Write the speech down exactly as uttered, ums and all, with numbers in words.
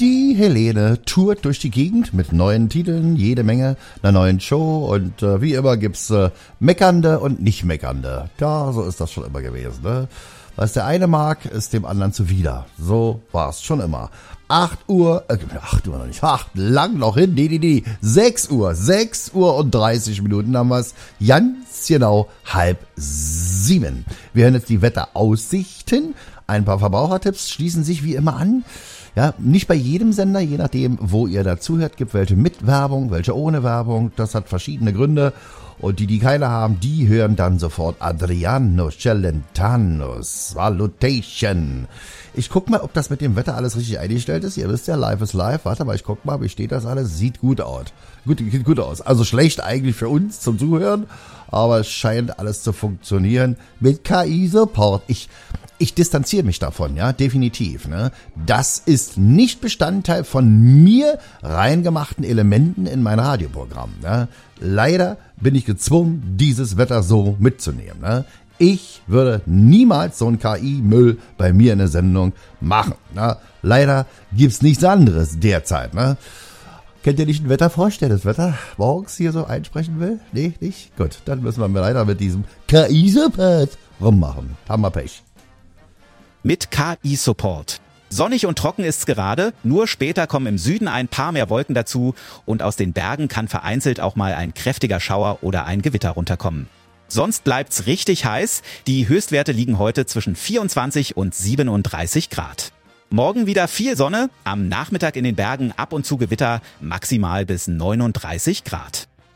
Die Helene tourt durch die Gegend mit neuen Titeln, jede Menge, einer neuen Show und äh, wie immer gibt's äh, Meckernde und Nicht-Meckernde. Ja, so ist das schon immer gewesen, ne? Was der eine mag, ist dem anderen zuwider. So war's schon immer. acht Uhr, äh, acht Uhr noch nicht, acht, lang noch hin, nee, nee, nee, sechs Uhr, sechs Uhr und dreißig Minuten haben wir's, ganz genau halb sieben. Wir hören jetzt die Wetteraussichten, ein paar Verbrauchertipps schließen sich wie immer an. Ja, nicht bei jedem Sender, je nachdem, wo ihr dazuhört, gibt welche mit Werbung, welche ohne Werbung. Das hat verschiedene Gründe. Und die, die keine haben, die hören dann sofort Adriano Celentano. Salutation. Ich guck mal, ob das mit dem Wetter alles richtig eingestellt ist. Ihr wisst ja, live ist live. Warte mal, ich guck mal, wie steht das alles? Sieht gut aus. Gut, sieht gut aus. Also schlecht eigentlich für uns zum Zuhören, aber es scheint alles zu funktionieren mit K I-Support. Ich... Ich distanziere mich davon, ja, definitiv. Ne? Das ist nicht Bestandteil von mir reingemachten Elementen in mein Radioprogramm. Ne? Leider bin ich gezwungen, dieses Wetter so mitzunehmen. Ne? Ich würde niemals so einen K I-Müll bei mir in der Sendung machen. Ne? Leider gibt's nichts anderes derzeit. Ne? Kennt ihr nicht ein Wetterfrosch, der das Wetter morgens hier so einsprechen will? Nee, nicht? Gut, dann müssen wir leider mit diesem K I-Support rummachen. Haben wir Pech. Mit K I-Support. Sonnig und trocken ist's gerade, nur später kommen im Süden ein paar mehr Wolken dazu und aus den Bergen kann vereinzelt auch mal ein kräftiger Schauer oder ein Gewitter runterkommen. Sonst bleibt's richtig heiß, die Höchstwerte liegen heute zwischen vierundzwanzig und siebenunddreißig Grad. Morgen wieder viel Sonne, am Nachmittag in den Bergen ab und zu Gewitter, maximal bis neununddreißig Grad.